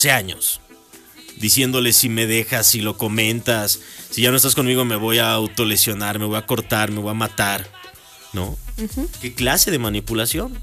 años, diciéndole si me dejas, si lo comentas, si ya no estás conmigo me voy a autolesionar, me voy a cortar, me voy a matar, ¿no? ¿Qué clase de manipulación?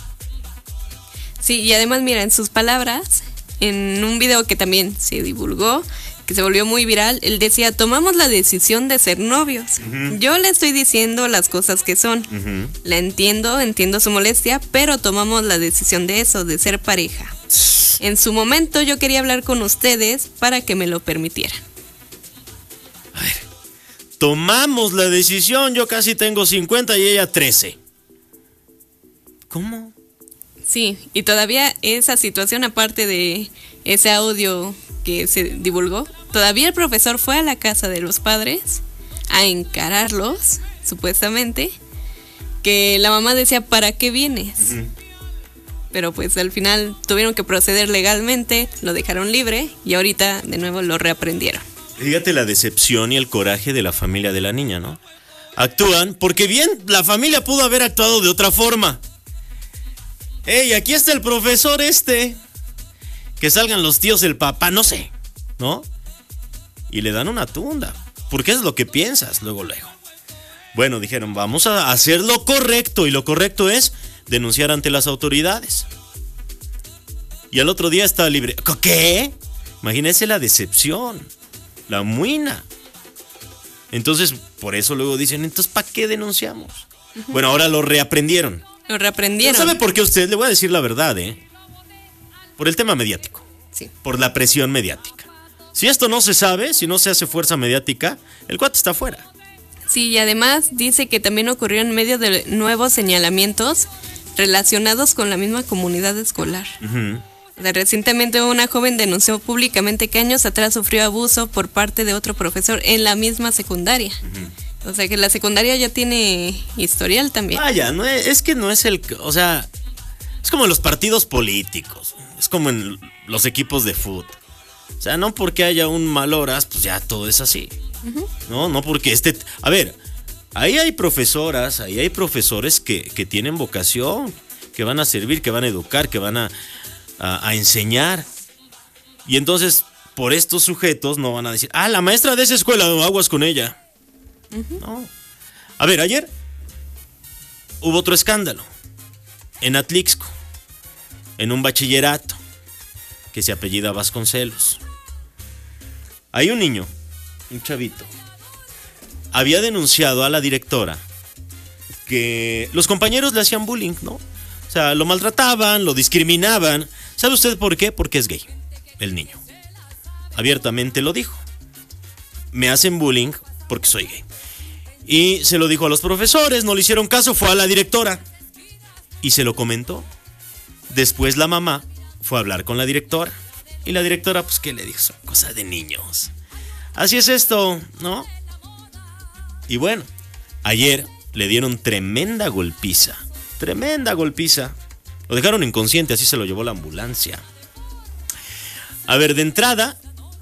Sí, y además, mira, en sus palabras, en un video que también se divulgó, que se volvió muy viral, él decía: tomamos la decisión de ser novios. Yo le estoy diciendo las cosas que son. La entiendo su molestia, pero tomamos la decisión de eso, de ser pareja. En su momento yo quería hablar con ustedes para que me lo permitieran. A ver, tomamos la decisión, yo casi tengo 50 y ella 13. ¿Cómo? Sí, y todavía esa situación, aparte de ese audio que se divulgó, todavía el profesor fue a la casa de los padres a encararlos, supuestamente, que la mamá decía: ¿para qué vienes? Pero pues al final tuvieron que proceder legalmente, lo dejaron libre y ahorita de nuevo lo reaprendieron. Fíjate la decepción y el coraje de la familia de la niña, ¿no? Actúan porque bien la familia pudo haber actuado de otra forma. ¡Ey, aquí está el profesor que salgan los tíos del papá, no sé, ¿no? Y le dan una tunda, porque es lo que piensas luego. Bueno, dijeron, vamos a hacer lo correcto, y lo correcto es denunciar ante las autoridades. Y al otro día está libre. ¿Qué? Imagínense la decepción, la muina. Entonces, por eso luego dicen, entonces, ¿para qué denunciamos? Bueno, ahora lo reaprendieron. Lo reaprendieron. ¿Sabe por qué usted? Le voy a decir la verdad, Por el tema mediático. Sí. Por la presión mediática. Si esto no se sabe, si no se hace fuerza mediática, el cuate está fuera. Sí, y además dice que también ocurrió en medio de nuevos señalamientos relacionados con la misma comunidad escolar. O sea, recientemente una joven denunció públicamente que años atrás sufrió abuso por parte de otro profesor en la misma secundaria. O sea, que la secundaria ya tiene historial también. Vaya, es que no es o sea, es como en los partidos políticos, es como en los equipos de fútbol. O sea, no porque haya un mal horas, pues ya todo es así. No porque a ver, ahí hay profesoras, ahí hay profesores que tienen vocación, que van a servir, que van a educar, que van a enseñar. Y entonces, por estos sujetos no van a decir, la maestra de esa escuela, aguas con ella. No. A ver, ayer hubo otro escándalo en Atlixco, en un bachillerato que se apellida Vasconcelos. Hay un niño, un chavito, había denunciado a la directora que los compañeros le hacían bullying, ¿no? O sea, lo maltrataban, lo discriminaban. ¿Sabe usted por qué? Porque es gay, el niño. Abiertamente lo dijo. Me hacen bullying porque soy gay. Y se lo dijo a los profesores, no le hicieron caso, fue a la directora y se lo comentó. Después la mamá fue a hablar con la directora y la directora, pues, ¿qué le dijo? Son cosas de niños. Así es esto, ¿no? Y bueno, ayer le dieron tremenda golpiza. Lo dejaron inconsciente, así se lo llevó la ambulancia. A ver, de entrada,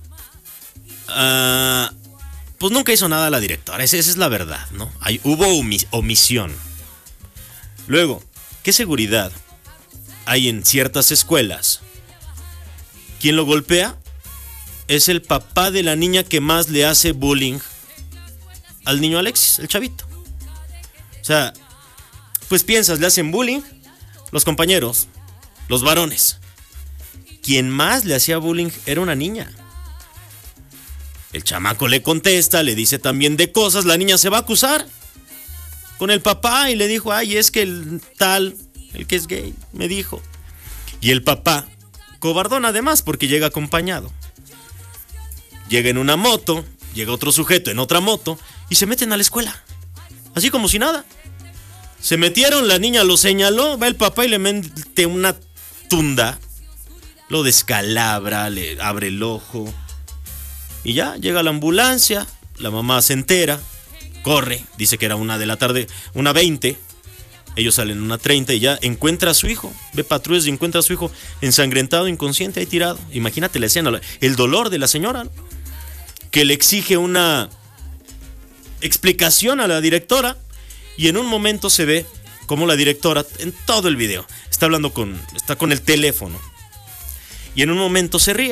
pues nunca hizo nada la directora, esa es la verdad, ¿no? Hubo omisión. Luego, ¿qué seguridad hay en ciertas escuelas? Quien lo golpea es el papá de la niña que más le hace bullying al niño Alexis, el chavito. O sea, pues piensas, le hacen bullying los compañeros, los varones. Quien más le hacía bullying era una niña. El chamaco le contesta, le dice también de cosas, la niña se va a acusar con el papá y le dijo, es que el que es gay, me dijo. Y el papá, cobardón además, porque llega acompañado. Llega en una moto, llega otro sujeto en otra moto y se meten a la escuela. Así como si nada. Se metieron, la niña lo señaló, va el papá y le mete una tunda. Lo descalabra, le abre el ojo. Y ya, llega la ambulancia, la mamá se entera, corre, dice que era 1 de la tarde, 1:20. Ellos salen 1:30 y ya encuentra a su hijo. Ve patrullas y encuentra a su hijo ensangrentado, inconsciente, ahí tirado. Imagínate la escena, el dolor de la señora, ¿no? Que le exige una explicación a la directora. Y en un momento se ve como la directora, en todo el video, está con el teléfono. Y en un momento se ríe.